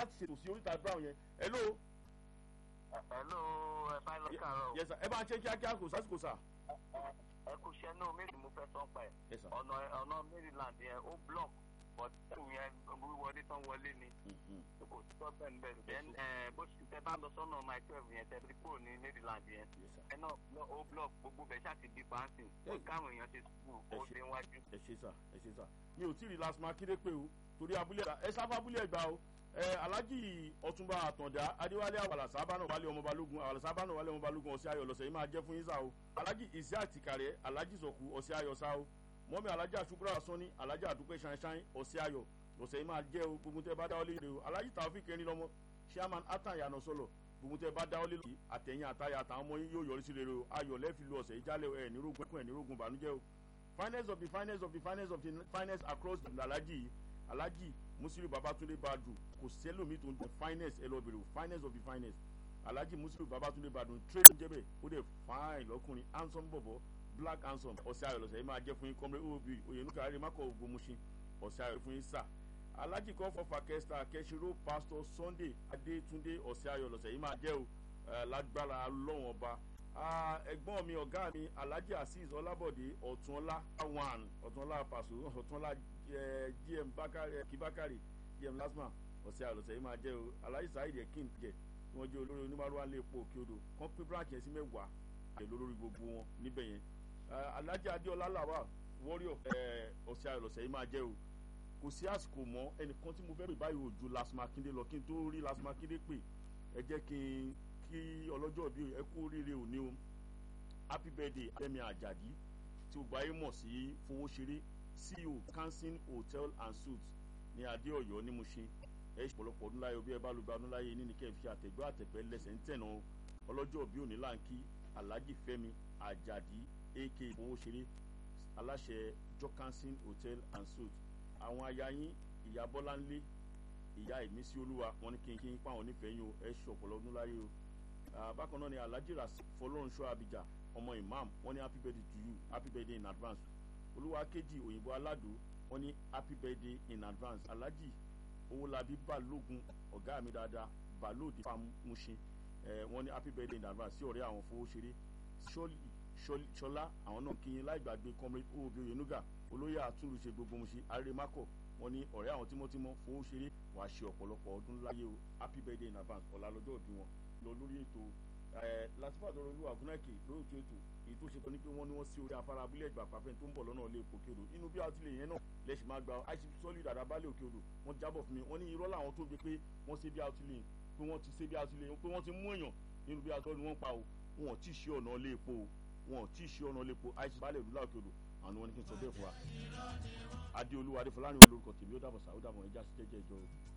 láti ṣètò sí oríta brown yẹn. Hello. Hello, ẹ bá lọ kàárọ̀. Yes sir, ẹ bá ń ṣe kíákíá kò sásìkò sà. Ẹ kú iṣẹ́ náà méjì mo fẹ́ sọ pa ẹ̀. Yes sir. Ọ̀nà Maryland yẹn ó block but ẹ̀rù yẹn wọlé tán wọlé ni. Kò sí tọ́ bẹ́ẹ̀ bẹ́ẹ̀. Then bó ṣe tẹ bá lọ sọ́nà my 12 yẹn tẹ̀lé kúrò ní Maryland yẹn. Ẹ náà ó block gbogbo bẹ̀ ṣáà ti di pàǹsì. Ó káwọn èèyàn ṣe sùkúù ó dé wájú. Ẹ ṣe sà. Mi ò tí ì rí last Makinde pé o torí abúlé ẹ sáfà abúlé ẹgbàá o. Alhaji Ọ̀túnba Àtàndá Adéwálé Àwàlàsábánà Wálé ọmọ Balógun Àwàlàsábánà Wálé ọmọ Balógun ọ̀sẹ̀ ayọ̀ lọ́sẹ̀ yìí máa jẹ́ fún yín sá o. Alhaji Isiaq Tìkàrẹ́ Alhaji Sọ̀kù ọ̀sẹ̀ ayọ̀ sá o. Mọ́mí Alhaji Àṣùkúrà Sọ́ni Alhaji Àdúpẹ́ ṣanṣan ọ̀sẹ̀ ayọ̀ lọ́sẹ̀ yìí máa jẹ́ o. Gbogbo tẹ́ bá dáwọ́lé rè o. Alhaji Taofik Erinlọ́mọ Chairman Atan Yànà Sọlọ gbogbo tẹ́ bá dáwọ́lé lòdì àtẹ̀yìn àtàyà àtàwọn ọmọ yín yóò yọrí sí rere o. Ayọ̀ lẹ́ẹ̀fi lu ọ̀sẹ̀ ìjálẹ̀ ẹ̀ nírógun ẹ̀kún ẹ̀ nírógun bànújẹ́ o. Finest of the finest of the finest of the finest across the Alhaji Musilu Babatunde Badru kò sẹ́lòmí tó ń dùn finest ẹ lọ bèrè o finest of the finest Alhaji Musilu Babatunde Badru trade ń jẹ́bẹ̀ ó dẹ̀ fine lọ́kùnrin handsome bọ̀bọ̀ black handsome ọ̀sẹ̀ ayọ̀ lọ́sẹ̀ yìí máa jẹ́ fún yín kọ́mrẹ́ òbí Oyenuka Arimakọ Ògbómùṣin ọ̀sẹ̀ ayọ̀ fún yín sà Alhaji kọ́fọ́ fàkẹ́sítà kẹ́sìrò Pastor Sunday Adétúndé ọ̀sẹ̀ ayọ̀ lọ́sẹ̀ yìí máa jẹ́ o lágbára lọ́wọ́n ọba ẹ̀gbọ́n mi ọ̀gá mi Alhaji Azeez Ọlábọ̀dé Ọ̀túnọlá one Ọ̀túnọlá Paso Ọ̀túnọlá GM Kibakari GM Lasma ọ̀sẹ̀ àlọ́sẹ̀ yìí máa jẹ́ o Alhaji Saheed Ekin jẹ́ wọ́n jẹ́ olórí onímọ̀lúwà lè po òkè odò kán pín branch yẹn sí mẹ́wàá ẹ̀ lórí gbogbo wọn níbẹ̀ yẹn Alhaji Adéọlá Làwà warrior ọ̀sẹ̀ àlọ́sẹ̀ yìí máa jẹ́ o kò sí àsìkò mọ́ ẹnìkan tí mo fẹ́ pè báyìí òjò Las Makinde lọ kí n tó rí Las Makinde pè ẹ jẹ́ kí ọlọ́jọ́ bí ẹ kú oríire òní o happy birthday Fẹ́mi Àjàdí tí o gba ayé mọ̀ sí Fowóṣeré CEO Kansin Hotel and Suites ní Adéọ̀yọ́ ní Mushin ẹ ṣe ọ̀pọ̀lọpọ̀ ọdún láyé bí ẹ bá lu gba ọdún láyé ní kẹ́ ẹ fi àtẹ̀gbọ́ àtẹ̀pẹ́ lẹ́sẹ̀ ń tẹ̀nà ọlọ́jọ́ bí òní láǹkì Alhaji Fẹ́mi Àjàdí aka Fowóṣeré aláṣẹ Kansin Hotel and Suites àwọn aya yín ìyá Bọ́láńlé ìyá Ìmísí Olúwa wọn ní kí n pa àwọn onífẹ̀ẹ́ yín o ẹ ṣe ọ̀pọ̀lọpọ̀ ọdún láyé o bákan náà ni Alhaji Fọlọ́runṣọ́ Abija ọmọ imam wọ́n ní happy birthday to you happy birthday in advance Olúwakéjì Òyìnbó Aládò wọ́n ní happy birthday in advance Alhaji Owólabí Balógun ọ̀gá mi dáadáa Balóde Fámúṣin wọ́n ní happy birthday in advance sí ọ̀rẹ́ àwọn Fowóṣeré Ṣọlá àwọn náà kíyìn láì gbàgbé comrade Obi Oyenuga olóyè àtúnlùṣe gbogbo Mushin Arémákọ̀ wọ́n ní ọ̀rẹ́ àwọn tímọ́tímọ́ Fowóṣeré wàá ṣe ọ̀pọ̀lọpọ̀ ọdún láyé o happy birthday in advance ọ̀la lọ́jọ́ òbí wọn lọ lórí ètò Latifa Dọ̀rọ̀lúwà Gúnáìkè lórí ètò èyí tó ṣe tó ní pé wọ́n ní wọ́n sí orí afárá abúlé Ẹ̀gbá pàfẹ́ tó ń bọ̀ lọ́nà ilé epo Òkè Odò inú bí a ti lè yẹn náà lẹ́sìn máa gba ICP solid àdábálẹ̀ Òkè Odò wọ́n jábọ̀ fún mi wọ́n ní irọ́ làwọn tó gbé pé wọ́n ṣe bí a ti lè pé wọ́n ti ṣe bí a ti lè pé wọ́n ti mú èèyàn nínú bí a tọ́ ni wọ́n pa o wọn ò tí ì ṣe ọ̀nà ilé epo o wọn ò tí ì ṣe ọ̀nà ilé epo ICP balẹ̀ ìlú Òkè Odò àwọn wọn ní kí n sọ bẹ́ẹ̀ fún wa Adéolúwa Adéfọlárìn olórúkọ tèmi ó dàbọ̀ sá ó dàbọ̀ ẹja sí jẹ́jẹ́ ìjọ.